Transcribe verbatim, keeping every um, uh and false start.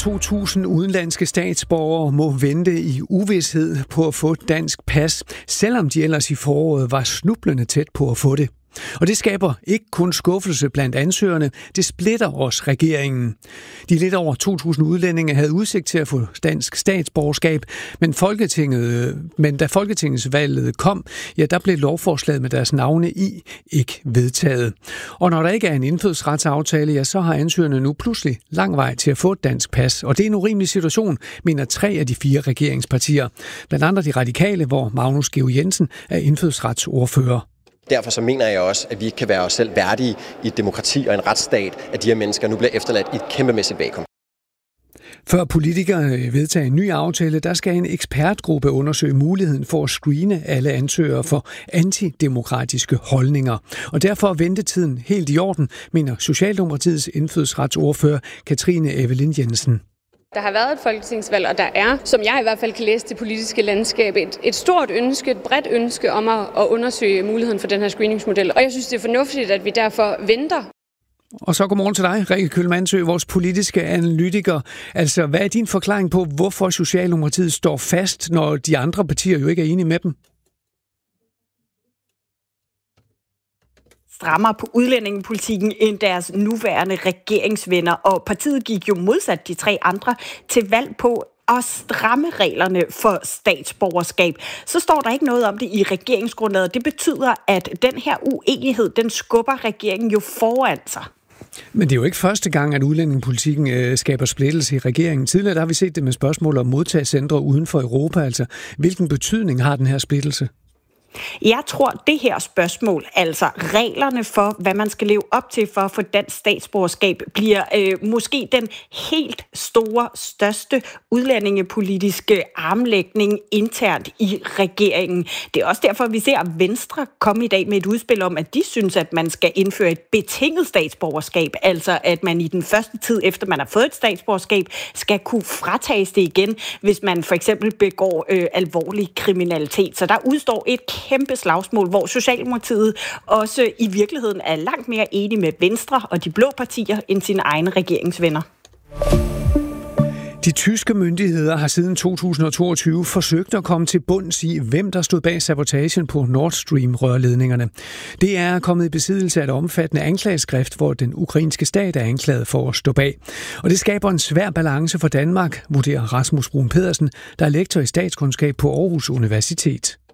to tusind udenlandske statsborgere må vente i uvished på at få dansk pas, selvom de ellers i foråret var snublende tæt på at få det. Og det skaber ikke kun skuffelse blandt ansøgerne, det splitter også regeringen. De lidt over to tusind udlændinge havde udsigt til at få dansk statsborgerskab, men, Folketinget, men da Folketingsvalget kom, ja, der blev lovforslaget med deres navne i ikke vedtaget. Og når der ikke er en indfødsretsaftale, ja, så har ansøgerne nu pludselig lang vej til at få et dansk pas. Og det er en urimelig situation, mener tre af de fire regeringspartier. Blandt andre de radikale, hvor Magnus Georg Jensen er indfødsretsordfører. Derfor så mener jeg også, at vi ikke kan være os selv værdige i et demokrati og en retsstat, at de her mennesker nu bliver efterladt i et kæmpemæssigt vakuum. Før politikerne vedtager en ny aftale, der skal en ekspertgruppe undersøge muligheden for at screene alle ansøgere for antidemokratiske holdninger. Og derfor er ventetiden helt i orden, mener Socialdemokratiets indfødsretsordfører Katrine Evelyn Jensen. Der har været et folketingsvalg, og der er, som jeg i hvert fald kan læse det politiske landskab, et, et stort ønske, et bredt ønske om at, at undersøge muligheden for den her screeningsmodel. Og jeg synes, det er fornuftigt, at vi derfor venter. Og så godmorgen til dig, Rikke Køhl-Mansø, vores politiske analytiker. Altså, hvad er din forklaring på, hvorfor Socialdemokratiet står fast, når de andre partier jo ikke er enige med dem? Strammere på udlændingepolitikken end deres nuværende regeringsvenner, og partiet gik jo modsat de tre andre til valg på at stramme reglerne for statsborgerskab. Så står der ikke noget om det i regeringsgrundlaget. Det betyder, at den her uenighed, den skubber regeringen jo foran sig. Men det er jo ikke første gang, at udlændingepolitikken øh, skaber splittelse i regeringen. Tidligere der har vi set det med spørgsmål om modtagscentre uden for Europa. Altså, hvilken betydning har den her splittelse? Jeg tror, det her spørgsmål, altså reglerne for, hvad man skal leve op til for at få dansk statsborgerskab, bliver øh, måske den helt store, største udlændingepolitiske armlægning internt i regeringen. Det er også derfor, vi ser Venstre komme i dag med et udspil om, at de synes, at man skal indføre et betinget statsborgerskab, altså at man i den første tid, efter man har fået et statsborgerskab, skal kunne fratages det igen, hvis man for eksempel begår øh, alvorlig kriminalitet. Så der udstår et kæmpe slagsmål, hvor Socialdemokratiet også i virkeligheden er langt mere enige med Venstre og de blå partier end sine egne regeringsvenner. De tyske myndigheder har siden to tusind og toogtyve forsøgt at komme til bunds i, hvem der stod bag sabotagen på Nord Stream-rørledningerne. Det er kommet i besiddelse af et omfattende anklageskrift, hvor den ukrainske stat er anklaget for at stå bag. Og det skaber en svær balance for Danmark, vurderer Rasmus Bruun Pedersen, der er lektor i statskundskab på Aarhus Universitet.